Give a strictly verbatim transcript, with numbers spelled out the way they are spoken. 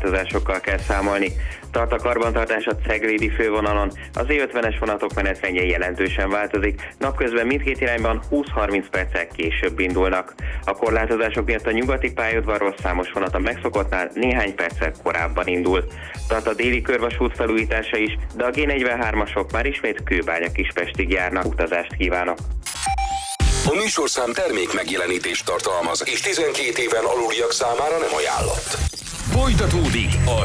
változásokkal kell számolni. Tart a karbantartás a Ceglédi fővonalon, az é ötvenes vonatok menetrendje jelentősen változik, napközben mindkét irányban húsz-harminc perccel később indulnak. A korlátozások miatt a nyugati pályaudvarról számos vonat a megszokottnál néhány perccel korábban indul. Tart a déli körvasút felújítása is, de a gé negyvenhármasok már ismét Kőbánya-Kispestig járnak. Utazást kívánok! A műsorszám termék megjelenítést tartalmaz, és tizenkét éven aluliak számára nem ajánlott. Folytatódik a